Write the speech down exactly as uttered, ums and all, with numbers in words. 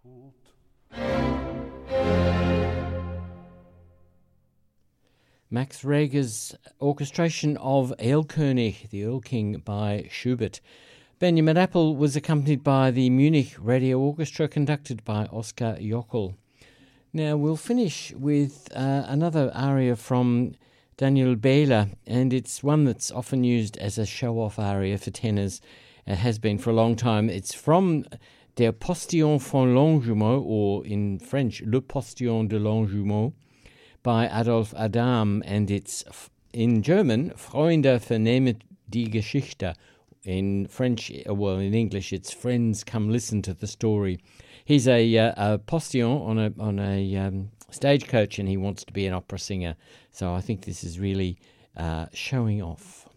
Max Reger's orchestration of Erlkönig, the Erl King by Schubert. Benjamin Appel was accompanied by the Munich Radio Orchestra conducted by Oskar Jockel. Now we'll finish with uh, another aria from Daniel Behler, and it's one that's often used as a show-off aria for tenors. It has been for a long time. It's from Der Postillon von Longjumeau, or in French, Le Postillon de Longjumeau, by Adolf Adam, and it's in German, Freunde vernehmet die Geschichte. In French, well, in English, it's Friends Come Listen to the Story. He's a, uh, a postillon on a on a um, stagecoach, and he wants to be an opera singer. So I think this is really uh, showing off.